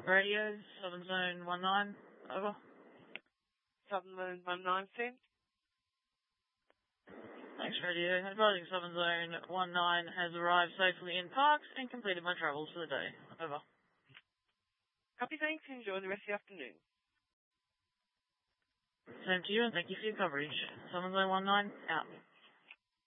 Radio, Southern Zone 19, over. Southern Zone 19, send. Thanks, Radio. Advising Southern Zone 19 has arrived safely in Parks and completed my travels for the day. Over. Copy, thanks. Enjoy the rest of the afternoon. Same to you, and thank you for your coverage. Southern Zone 19, out.